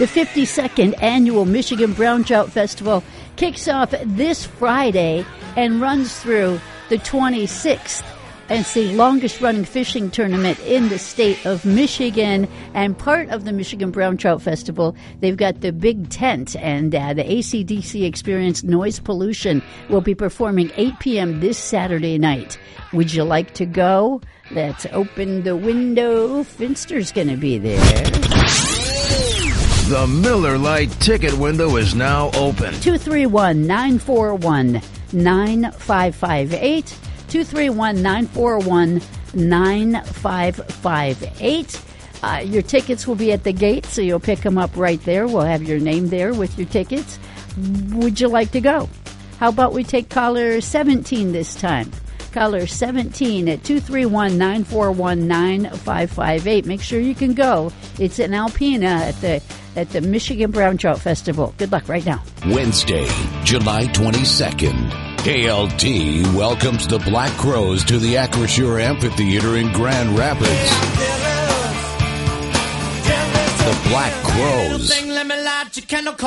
The 52nd Annual Michigan Brown Trout Festival kicks off this Friday and runs through the 26th. It's the longest-running fishing tournament in the state of Michigan, and part of the Michigan Brown Trout Festival, they've got the big tent, and the AC/DC Experience Noise Pollution will be performing 8 p.m. this Saturday night. Would you like to go? Let's open the window. Finster's going to be there. The Miller Lite ticket window is now open. 231-941-9558. 231-941-9558. Your tickets will be at the gate, so you'll pick them up right there. We'll have your name there with your tickets. Would you like to go? How about we take caller 17 this time? Caller 17 at 231-941-9558. Make sure you can go. It's in Alpena at the Michigan Brown Trout Festival. Good luck right now. Wednesday, July 22nd. KLT welcomes the Black Crowes to the Acrisure Amphitheater in Grand Rapids. The Black Crowes.